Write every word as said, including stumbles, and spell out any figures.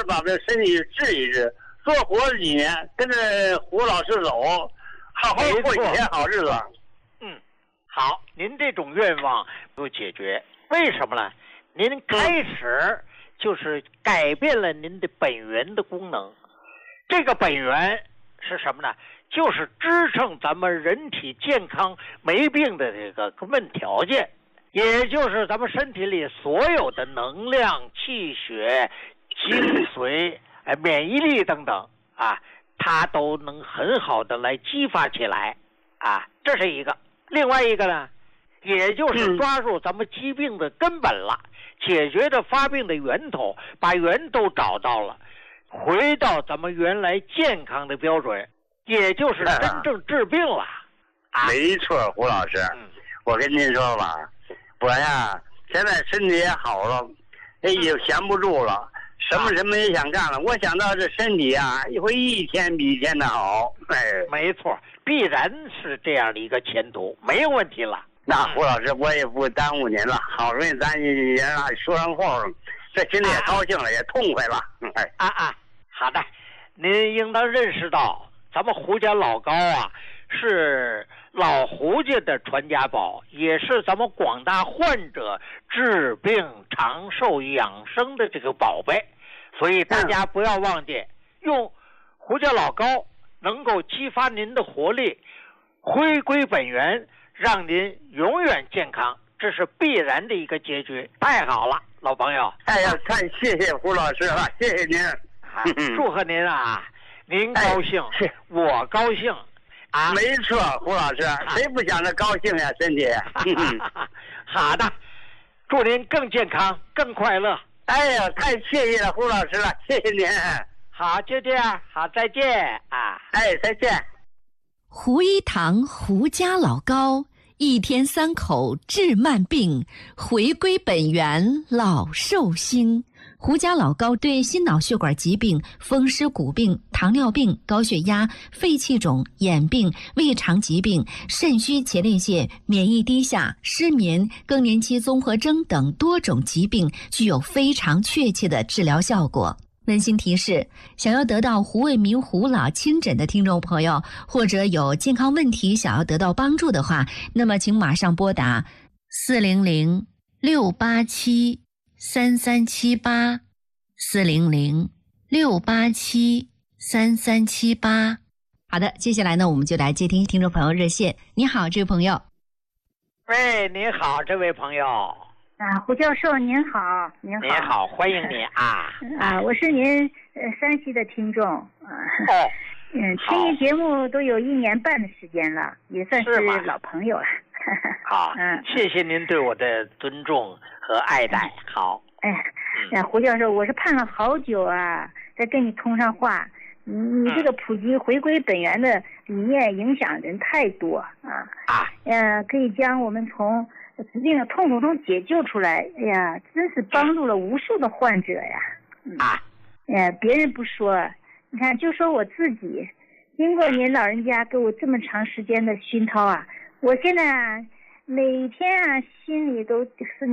把这身体治一治，多活几年，跟着胡老师走，好好过几天好日子。 嗯，好，您这种愿望不解决，为什么呢？您开始就是改变了您的本源的功能，这个本源是什么呢？就是支撑咱们人体健康没病的这个根本条件，也就是咱们身体里所有的能量、气血、精髓、哎免疫力等等啊，它都能很好的来激发起来啊，这是一个。另外一个呢，也就是抓住咱们疾病的根本了，解决这发病的源头，把源头找到了，回到咱们原来健康的标准，也就是真正治病了。啊、 没错，胡老师，嗯、我跟您说吧，我呀现在身体也好了，也闲不住了，什么什么也想干了。我想到这身体啊，会一天比一天的好。哎， 没错，必然是这样的一个前途，没有问题了。 那胡老师，我也不耽误您了，好容易咱也说上话，这心里也高兴了，啊、也痛快了。哎， 啊啊，好的，您应当认识到，咱们胡家老高啊，是老胡家的传家宝，也是咱们广大患者治病长寿养生的这个宝贝，所以大家不要忘记，用胡家老高能够激发您的活力，回归本源，让您永远健康，这是必然的一个结局。太好了，老朋友！ 哎呀，太谢谢胡老师了，谢谢您， 啊、祝贺您啊！您高兴，哎、我高兴啊！ 没错，胡老师，谁不想着高兴呀？身体。 好的，祝您更健康、更快乐。 哎呀，太谢谢了，胡老师了，谢谢您。 好，就这样，好，再见啊！ 哎，再见。 胡一堂胡家老高，一天三口治慢病，回归本源老寿星。胡家老高对心脑血管疾病、风湿骨病、糖尿病、高血压、肺气肿、眼病、胃肠疾病、肾虚前列腺、免疫低下、失眠、更年期综合征等多种疾病具有非常确切的治疗效果。温馨提示，想要得到胡卫民胡老亲诊的听众朋友，或者有健康问题想要得到帮助的话，那么请马上拨打四零零六八七三三七八，四零零六八七三三七八。好的，接下来呢，我们就来接听听众朋友热线。你好，这位朋友。 喂，你好，这位朋友。 啊，胡教授您好，您好， 您好，欢迎你啊！ 啊，我是您呃山西的听众啊。 哦， 嗯，听您节目都有一年半的时间了，也算是老朋友了。 好，嗯，谢谢您对我的尊重和爱戴。好， 哎，哎，胡教授，我是盼了好久啊，再跟你通上话。你你这个普及回归本源的理念影响人太多啊啊，嗯，可以将我们从疾病的痛苦中解救出来，哎呀，真是帮助了无数的患者呀！嗯、啊，哎，别人不说，你看，就说我自己，经过您老人家给我这么长时间的熏陶啊，我现在啊，每天啊，心里都是